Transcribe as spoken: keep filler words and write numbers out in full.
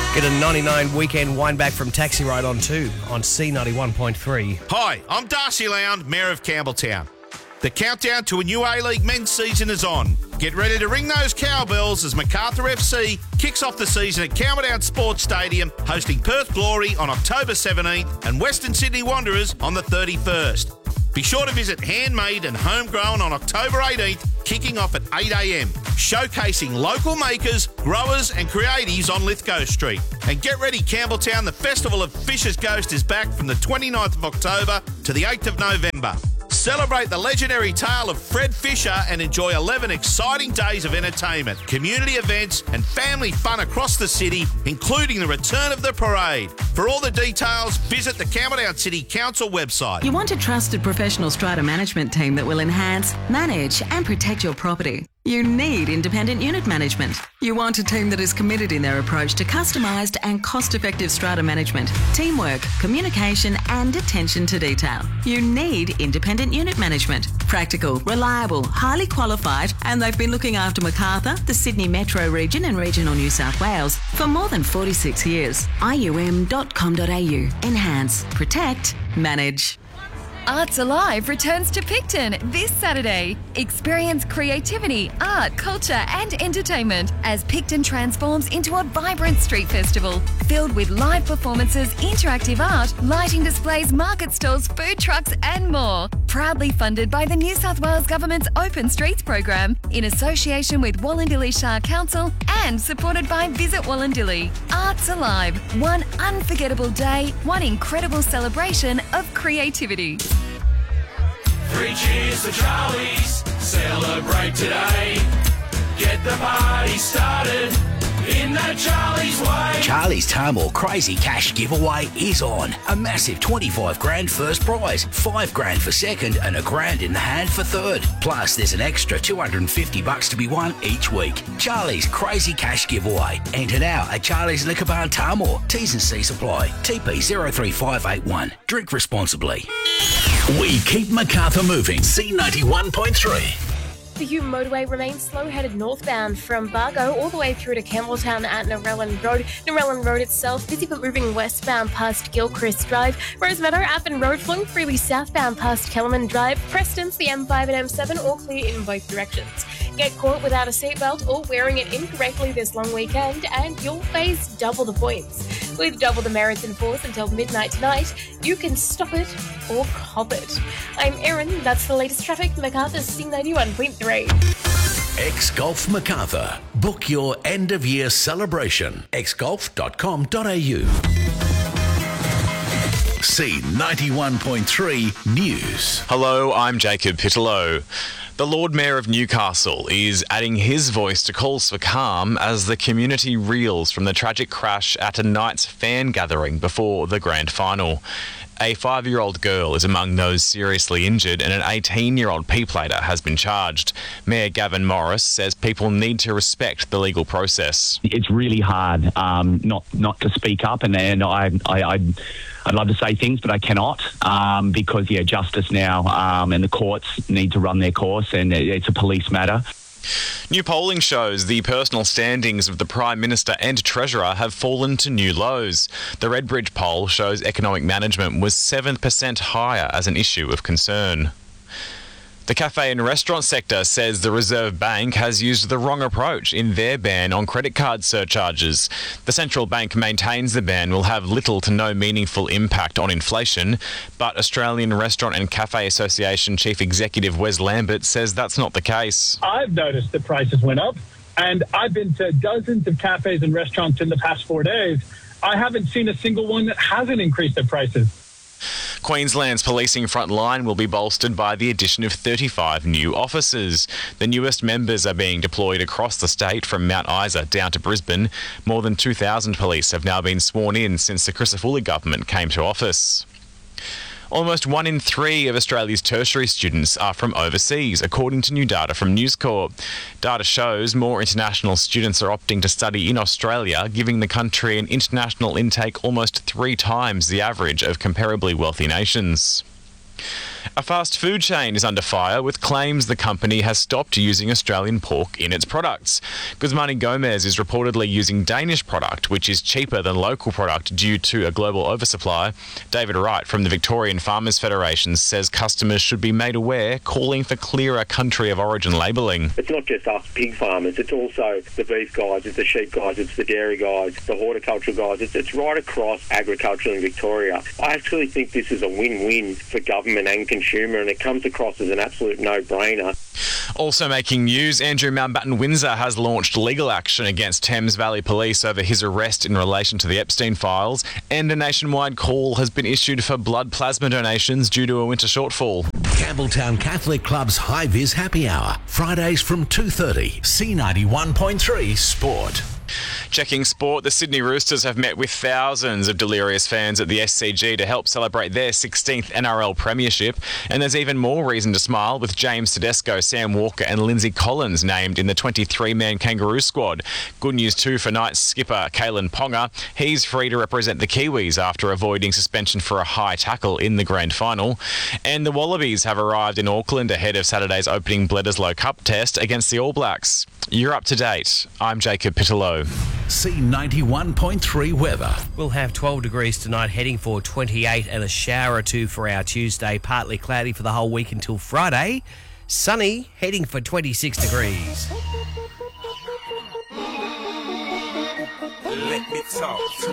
Get a ninety-nine weekend wind back from Taxi Ride on two on C ninety-one point three. Hi, I'm Darcy Lound, Mayor of Campbelltown. The countdown to a new A-League men's season is on. Get ready to ring those cowbells as Macarthur F C kicks off the season at Campbelltown Sports Stadium, hosting Perth Glory on October seventeenth and Western Sydney Wanderers on the thirty-first. Be sure to visit Handmade and Homegrown on October eighteenth, kicking off at eight a.m, showcasing local makers, growers and creatives on Lithgow Street. And get ready, Campbelltown, the Festival of Fisher's Ghost is back from the twenty-ninth of October to the eighth of November. Celebrate the legendary tale of Fred Fisher and enjoy eleven exciting days of entertainment, community events and family fun across the city, including the return of the parade. For all the details, visit the Campbelltown City Council website. You want a trusted professional strata management team that will enhance, manage and protect your property. You need independent unit management. You want a team that is committed in their approach to customised and cost-effective strata management, teamwork, communication and attention to detail. You need independent unit management. Practical, reliable, highly qualified, and they've been looking after Macarthur, the Sydney Metro region and regional New South Wales for more than forty-six years. I U M dot com dot a u. Enhance, protect, manage. Arts Alive returns to Picton this Saturday. Experience creativity, art, culture and entertainment as Picton transforms into a vibrant street festival filled with live performances, interactive art, lighting displays, market stalls, food trucks and more. Proudly funded by the New South Wales Government's Open Streets program in association with Wallandilly Shire Council and supported by Visit Wallandilly. Arts Alive, one unforgettable day, one incredible celebration of creativity. Three cheers for Charlie's, celebrate today. Get the party started in the Charlie's way. Charlie's Tamworth Crazy Cash giveaway is on. A massive twenty-five grand first prize, five grand for second and a grand in the hand for third. Plus there's an extra two hundred fifty bucks to be won each week. Charlie's Crazy Cash giveaway. Enter now at Charlie's Liquor Bar in Tamworth. T's and C's apply. T P zero three five eight one. Drink responsibly. We keep Macarthur moving. C ninety-one point three. The Hume motorway remains slow-headed northbound from Bargo all the way through to Campbelltown at Narellan Road. Narellan Road itself busy but moving westbound past Gilchrist Drive. Rosemeadow, Appen Road flowing freely southbound past Kellerman Drive. Preston's the M five and M seven all clear in both directions. Get caught without a seatbelt or wearing it incorrectly this long weekend and you'll face double the points. With double the merits in force until midnight tonight, you can stop it or cop it. I'm Erin, that's the latest traffic, Macarthur's C ninety-one point three. X-Golf Macarthur. Book your end-of-year celebration. x golf dot com dot a u. C ninety-one point three News. Hello, I'm Jacob Pittellow. The Lord Mayor of Newcastle is adding his voice to calls for calm as the community reels from the tragic crash at a Knights fan gathering before the grand final. A five-year-old girl is among those seriously injured and an eighteen-year-old P-plater has been charged. Mayor Gavin Morris says people need to respect the legal process. It's really hard um, not not to speak up, and, and I, I, I'd, I'd love to say things, but I cannot um, because, yeah, justice now um, and the courts need to run their course, and it's a police matter. New polling shows the personal standings of the Prime Minister and Treasurer have fallen to new lows. The Redbridge poll shows economic management was seven percent higher as an issue of concern. The cafe and restaurant sector says the Reserve Bank has used the wrong approach in their ban on credit card surcharges. The central bank maintains the ban will have little to no meaningful impact on inflation, but Australian Restaurant and Cafe Association Chief Executive Wes Lambert says that's not the case. I've noticed that prices went up, and I've been to dozens of cafes and restaurants in the past four days. I haven't seen a single one that hasn't increased their prices. Queensland's policing front line will be bolstered by the addition of thirty-five new officers. The newest members are being deployed across the state from Mount Isa down to Brisbane. More than two thousand police have now been sworn in since the Crisafulli government came to office. Almost one in three of Australia's tertiary students are from overseas, according to new data from News Corp. Data shows more international students are opting to study in Australia, giving the country an international intake almost three times the average of comparably wealthy nations. A fast food chain is under fire with claims the company has stopped using Australian pork in its products. Guzmani Gomez is reportedly using Danish product, which is cheaper than local product due to a global oversupply. David Wright from the Victorian Farmers Federation says customers should be made aware, calling for clearer country of origin labelling. It's not just us pig farmers, it's also the beef guys, it's the sheep guys, it's the dairy guys, the horticultural guys, it's, it's right across agriculture in Victoria. I actually think this is a win-win for government and consumer, and it comes across as an absolute no-brainer. Also making news, Andrew Mountbatten Windsor has launched legal action against Thames Valley Police over his arrest in relation to the Epstein files, and a nationwide call has been issued for blood plasma donations due to a winter shortfall. Campbelltown Catholic Club's High Vis Happy Hour, Fridays from two thirty. C ninety-one point three Sport. Checking sport, the Sydney Roosters have met with thousands of delirious fans at the S C G to help celebrate their sixteenth N R L premiership. And there's even more reason to smile with James Tedesco, Sam Walker and Lindsay Collins named in the twenty-three man Kangaroo squad. Good news too for Knights skipper Kalen Ponga. He's free to represent the Kiwis after avoiding suspension for a high tackle in the grand final. And the Wallabies have arrived in Auckland ahead of Saturday's opening Bledisloe Cup test against the All Blacks. You're up to date. I'm Jacob Pitalow. C ninety-one point three weather. We'll have twelve degrees tonight, heading for twenty-eight, and a shower or two for our Tuesday. Partly cloudy for the whole week until Friday. Sunny, heading for twenty-six degrees. Let me talk.